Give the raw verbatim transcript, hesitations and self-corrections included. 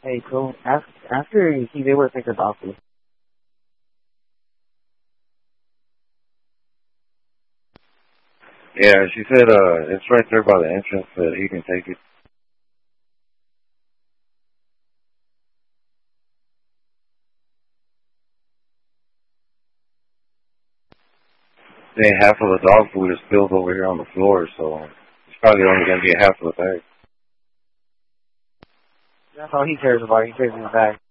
Hey, so after, after he's able to take the dog food. Yeah, she said uh, it's right there by the entrance that he can take it. Then half of the dog food is spilled over here on the floor, so it's probably only going to get half of the bag. That's all he cares about. He cares in the bag.